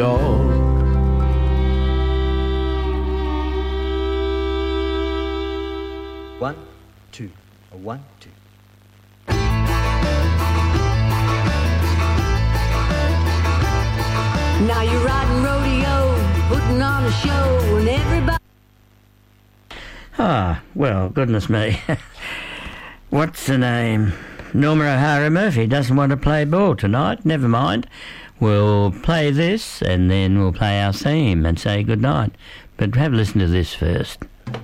One, two, a 1, 2. Now you're riding rodeo, putting on a show, and everybody... Ah, well, goodness me. What's the name? Norma O'Hara-Murphy doesn't want to play ball tonight. Never mind. We'll play this and then we'll play our theme and say goodnight. But have a listen to this first.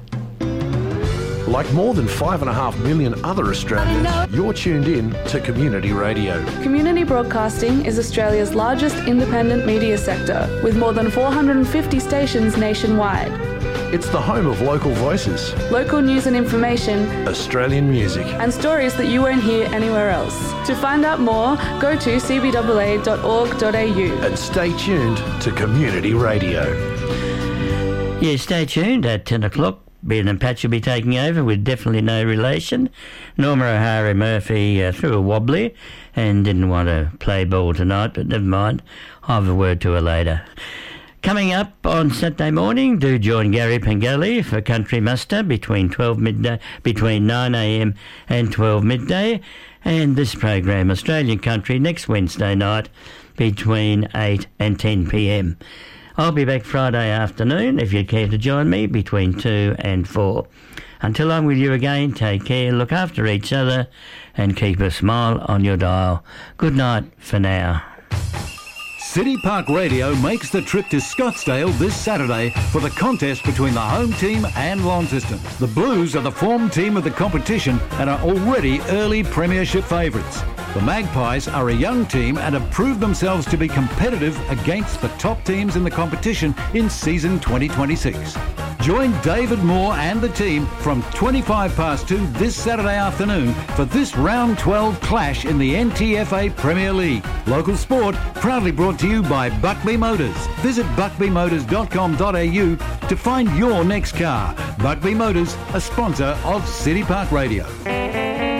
Like more than 5.5 million other Australians, you're tuned in to Community Radio. Community broadcasting is Australia's largest independent media sector, with more than 450 stations nationwide. It's the home of local voices, local news and information, Australian music, and stories that you won't hear anywhere else. To find out more, go to cbaa.org.au. And stay tuned to Community Radio. Yeah, stay tuned at 10 o'clock. Ben and Patch will be taking over with definitely no relation. Norma O'Hara-Murphy threw a wobbly and didn't want to play ball tonight, but never mind. I'll have a word to her later. Coming up on Saturday morning, do join Gary Pengelly for Country Muster between 9 a.m. and 12 midday. And this program, Australian Country, next Wednesday night between 8 and 10 p.m. I'll be back Friday afternoon if you care to join me between 2 and 4. Until I'm with you again, take care, look after each other and keep a smile on your dial. Good night for now. City Park Radio makes the trip to Scottsdale this Saturday for the contest between the home team and Launceston. The Blues are the form team of the competition and are already early premiership favourites. The Magpies are a young team and have proved themselves to be competitive against the top teams in the competition in season 2026. Join David Moore and the team from 2 this Saturday afternoon for this round 12 clash in the NTFA Premier League. Local sport proudly brought to you by Buckby Motors. Visit buckbymotors.com.au to find your next car. Buckby Motors, a sponsor of City Park Radio.